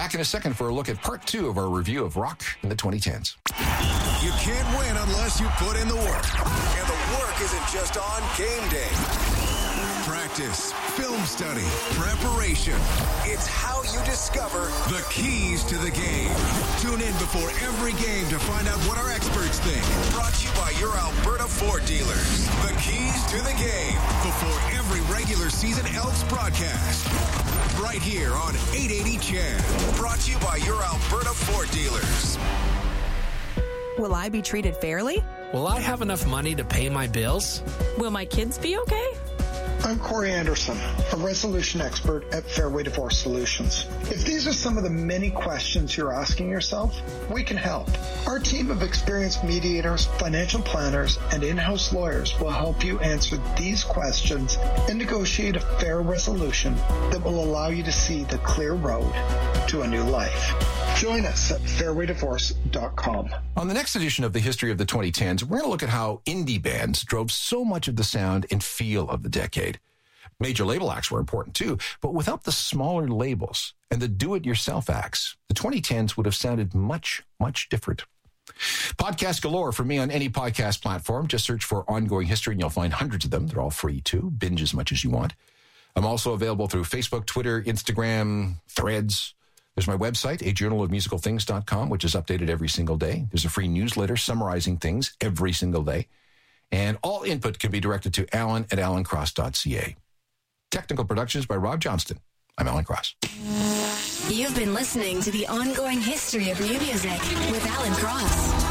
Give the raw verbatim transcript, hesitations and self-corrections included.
Back in a second for a look at part two of our review of rock in the twenty tens. You can't win unless you put in the work. And the work isn't just on game day. Practice, film study, preparation. It's how you discover the keys to the game. Tune in before every game to find out what our experts think. Brought to you by your Alberta Ford dealers. The keys to the game before every regular season Elks broadcast. Right here on eight eighty C H E D. Brought to you by your Alberta Ford dealers. Will I be treated fairly? Will I have enough money to pay my bills? Will my kids be okay? I'm Corey Anderson, a resolution expert at Fairway Divorce Solutions. If these are some of the many questions you're asking yourself, we can help. Our team of experienced mediators, financial planners, and in-house lawyers will help you answer these questions and negotiate a fair resolution that will allow you to see the clear road to a new life. Join us at fairway divorce dot com. On the next edition of the History of the twenty tens, we're going to look at how indie bands drove so much of the sound and feel of the decade. Major label acts were important too, but without the smaller labels and the do-it-yourself acts, the twenty tens would have sounded much, much different. Podcast galore for me on any podcast platform. Just search for Ongoing History and you'll find hundreds of them. They're all free too. Binge as much as you want. I'm also available through Facebook, Twitter, Instagram, Threads. There's my website, a journal of musical things dot com, which is updated every single day. There's a free newsletter summarizing things every single day. And all input can be directed to alan at alan cross dot c a. Technical productions by Rob Johnston. I'm Alan Cross. You've been listening to the Ongoing History of New Music with Alan Cross.